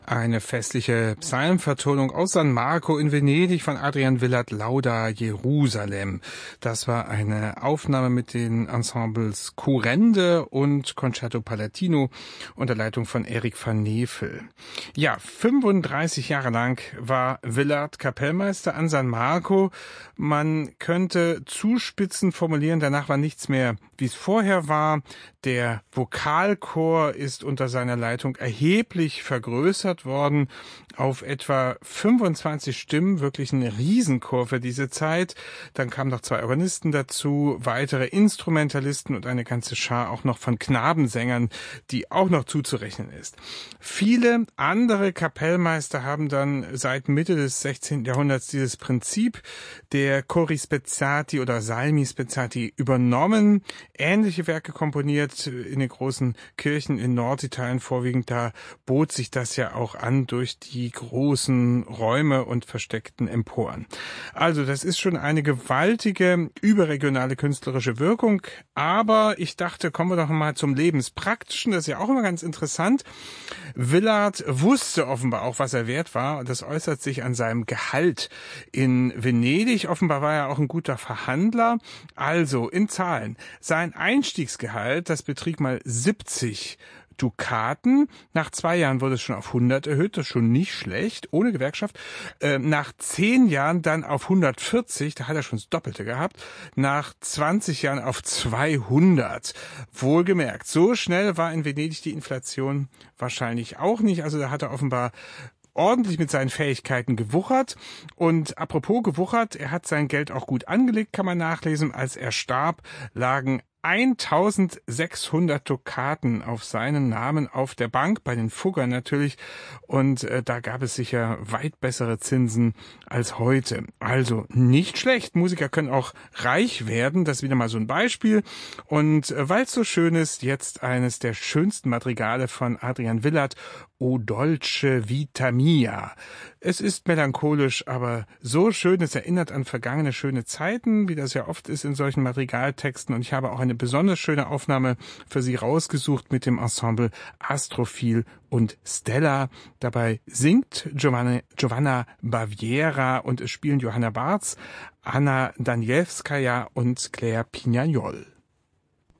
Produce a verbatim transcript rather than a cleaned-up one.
Eine festliche Psalmvertonung aus San Marco in Venedig von Adrian Willert, Lauda Jerusalem. Das war eine Aufnahme mit den Ensembles Currende und Concerto Palatino unter Leitung von Erik van Nevel. Ja, fünfunddreißig Jahre lang war Willert Kapellmeister an San Marco. Man könnte zuspitzend formulieren, danach war nichts mehr, wie es vorher war. Der Vokalchor ist unter seiner Leitung erheblich vergrößert worden auf etwa fünfundzwanzig Stimmen, wirklich ein Riesenchor für diese Zeit. Dann kamen noch zwei Organisten dazu, weitere Instrumentalisten und eine ganze Schar auch noch von Knabensängern, die auch noch zuzurechnen ist. Viele andere Kapellmeister haben dann seit Mitte des sechzehnten Jahrhunderts dieses Prinzip der Chori Spezzati oder Salmi Spezzati übernommen, ähnliche Werke komponiert in den großen Kirchen in Norditalien vorwiegend. Da bot sich das ja auch an durch die großen Räume und versteckten Emporen. Also das ist schon eine gewaltige überregionale künstlerische Wirkung, aber ich dachte, kommen wir doch mal zum Lebenspraktischen, das ist ja auch immer ganz interessant. Willert wusste offenbar auch, was er wert war, und das äußert sich an seinem Gehalt in Venedig. Offenbar war er auch ein guter Verhandler. Also in Zahlen, sein Einstiegsgehalt, das betrug mal siebzig Dukaten. Nach zwei Jahren wurde es schon auf hundert erhöht, das ist schon nicht schlecht, ohne Gewerkschaft. Äh, nach zehn Jahren dann auf hundertvierzig, da hat er schon das Doppelte gehabt. Nach zwanzig Jahren auf zweihundert. Wohlgemerkt, so schnell war in Venedig die Inflation wahrscheinlich auch nicht. Also da hat er offenbar ordentlich mit seinen Fähigkeiten gewuchert. Und apropos gewuchert, er hat sein Geld auch gut angelegt, kann man nachlesen. Als er starb, lagen eintausendsechshundert Dukaten auf seinen Namen auf der Bank, bei den Fuggern natürlich, und äh, da gab es sicher weit bessere Zinsen als heute. Also nicht schlecht, Musiker können auch reich werden, das ist wieder mal so ein Beispiel. Und äh, weil es so schön ist, jetzt eines der schönsten Madrigale von Adrian Willert, O dolce vita mia. Es ist melancholisch, aber so schön, es erinnert an vergangene schöne Zeiten, wie das ja oft ist in solchen Madrigaltexten. Und ich habe auch eine besonders schöne Aufnahme für Sie rausgesucht mit dem Ensemble Astrophil und Stella. Dabei singt Giovanna, Giovanna Baviera und es spielen Johanna Barz, Anna Danielewskaja und Claire Pignagol.